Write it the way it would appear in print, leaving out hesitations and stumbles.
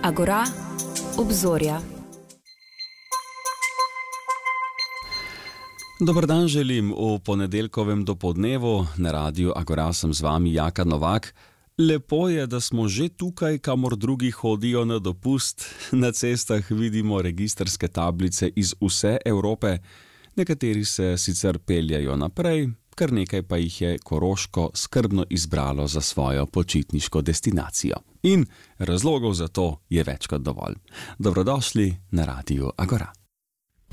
Agora, obzorja. Dober dan želim v ponedeljkovem dopoldnevu. Na radiu Agora sem z vami Jaka Novak. Lepo je, da smo že tukaj, kamor drugi hodijo na dopust. Na cestah vidimo registrske tablice iz vse Evrope. Nekateri se sicer peljajo naprej, kar nekaj pa jih je Koroško skrbno izbralo za svojo počitniško destinacijo. In razlogov za to je več kot dovolj. Dobrodošli na radiu Agora.